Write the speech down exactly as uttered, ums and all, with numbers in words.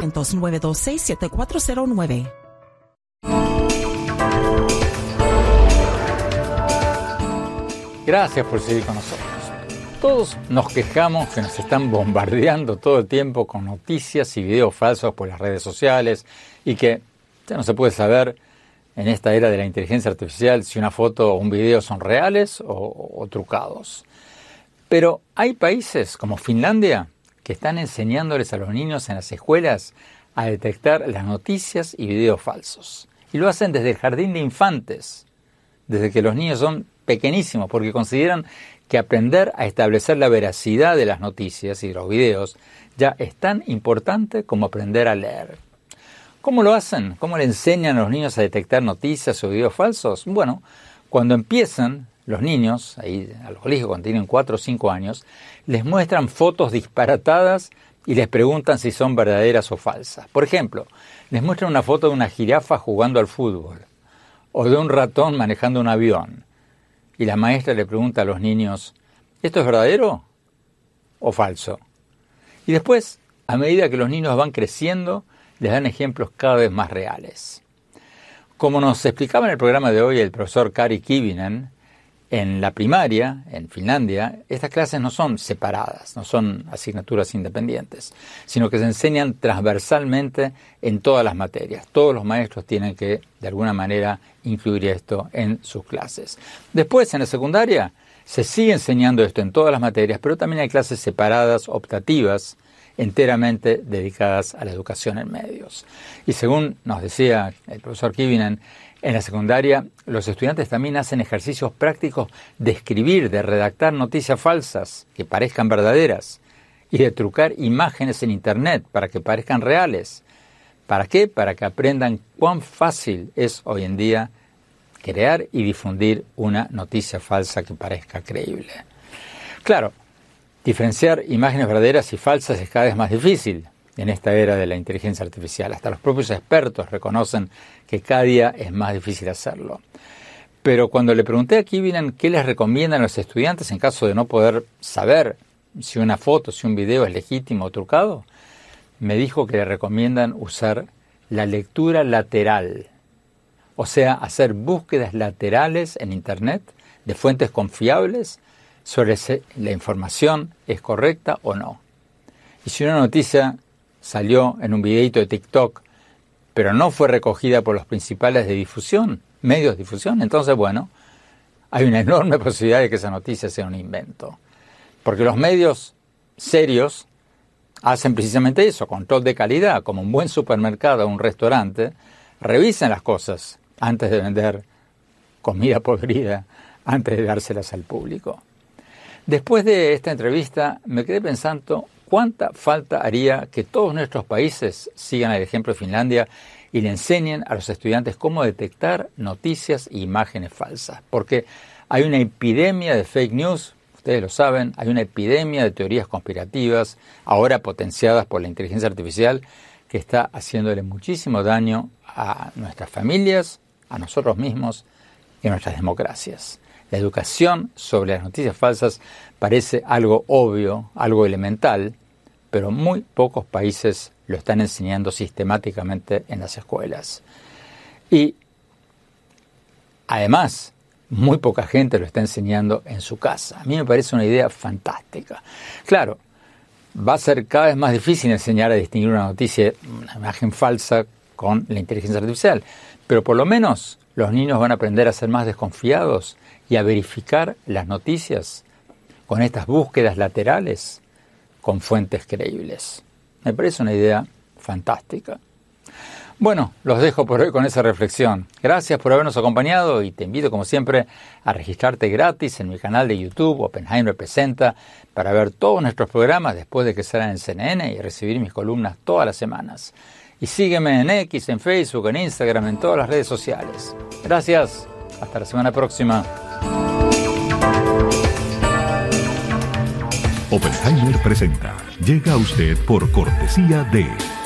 quinientos, nueve dos seis, siete cuatro cero nueve. Gracias por seguir con nosotros. Todos nos quejamos que nos están bombardeando todo el tiempo con noticias y videos falsos por las redes sociales y que ya no se puede saber en esta era de la inteligencia artificial si una foto o un video son reales o, o trucados. Pero hay países como Finlandia que están enseñándoles a los niños en las escuelas a detectar las noticias y videos falsos. Y lo hacen desde el jardín de infantes, desde que los niños son pequeñísimos, porque consideran que aprender a establecer la veracidad de las noticias y de los videos ya es tan importante como aprender a leer. ¿Cómo lo hacen? ¿Cómo le enseñan a los niños a detectar noticias o videos falsos? Bueno, cuando empiezan los niños, ahí a los colegios cuando tienen cuatro o cinco años, les muestran fotos disparatadas y les preguntan si son verdaderas o falsas. Por ejemplo, les muestran una foto de una jirafa jugando al fútbol o de un ratón manejando un avión. Y la maestra le pregunta a los niños, ¿esto es verdadero o falso? Y después, a medida que los niños van creciendo, les dan ejemplos cada vez más reales. Como nos explicaba en el programa de hoy el profesor Kari Kivinen, en la primaria, en Finlandia, estas clases no son separadas, no son asignaturas independientes, sino que se enseñan transversalmente en todas las materias. Todos los maestros tienen que, de alguna manera, incluir esto en sus clases. Después, en la secundaria, se sigue enseñando esto en todas las materias, pero también hay clases separadas, optativas, enteramente dedicadas a la educación en medios. Y según nos decía el profesor Kivinen, en la secundaria los estudiantes también hacen ejercicios prácticos de escribir, de redactar noticias falsas que parezcan verdaderas y de trucar imágenes en Internet para que parezcan reales. ¿Para qué? Para que aprendan cuán fácil es hoy en día crear y difundir una noticia falsa que parezca creíble. Claro, diferenciar imágenes verdaderas y falsas es cada vez más difícil en esta era de la inteligencia artificial. Hasta los propios expertos reconocen que cada día es más difícil hacerlo. Pero cuando le pregunté a Kivinen qué les recomiendan a los estudiantes en caso de no poder saber si una foto, si un video es legítimo o trucado, me dijo que le recomiendan usar la lectura lateral. O sea, hacer búsquedas laterales en Internet de fuentes confiables sobre si la información es correcta o no. Y si una noticia salió en un videito de TikTok, pero no fue recogida por los principales de difusión, medios de difusión, entonces, bueno, hay una enorme posibilidad de que esa noticia sea un invento. Porque los medios serios hacen precisamente eso, control de calidad, como un buen supermercado o un restaurante, revisan las cosas antes de vender comida podrida, antes de dárselas al público. Después de esta entrevista me quedé pensando cuánta falta haría que todos nuestros países sigan el ejemplo de Finlandia y le enseñen a los estudiantes cómo detectar noticias e imágenes falsas. Porque hay una epidemia de fake news, ustedes lo saben, hay una epidemia de teorías conspirativas, ahora potenciadas por la inteligencia artificial, que está haciéndole muchísimo daño a nuestras familias, a nosotros mismos y a nuestras democracias. La educación sobre las noticias falsas parece algo obvio, algo elemental, pero muy pocos países lo están enseñando sistemáticamente en las escuelas. Y además, muy poca gente lo está enseñando en su casa. A mí me parece una idea fantástica. Claro, va a ser cada vez más difícil enseñar a distinguir una noticia, una imagen falsa con la inteligencia artificial, pero por lo menos los niños van a aprender a ser más desconfiados y a verificar las noticias con estas búsquedas laterales con fuentes creíbles. Me parece una idea fantástica. Bueno, los dejo por hoy con esa reflexión. Gracias por habernos acompañado y te invito, como siempre, a registrarte gratis en mi canal de YouTube, Oppenheimer Presenta, para ver todos nuestros programas después de que salgan en C N N y recibir mis columnas todas las semanas. Y sígueme en X, en Facebook, en Instagram, en todas las redes sociales. Gracias. Hasta la semana próxima. Oppenheimer Presenta llega a usted por cortesía de